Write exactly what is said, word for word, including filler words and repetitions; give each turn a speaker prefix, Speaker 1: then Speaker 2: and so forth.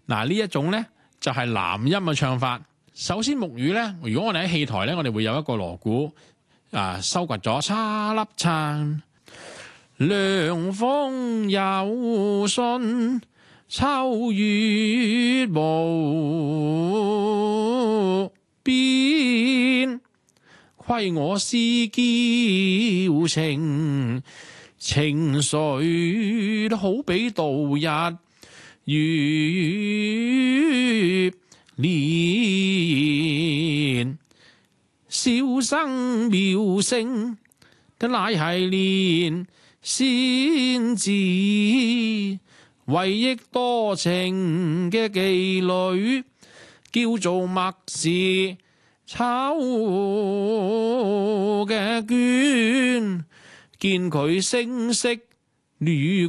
Speaker 1: 嗱，呢一種咧就係南音嘅唱法。首先木魚咧，如果我哋喺戲台咧，我哋會有一個鑼鼓啊，收掘咗叉粒撐，涼風有信，秋月無邊，虧我思嬌情，情緒都好比度日月年，笑聲妙聲都乃係練先知，為益多情嘅妓女，叫做麥氏秋嘅娟，見佢聲色女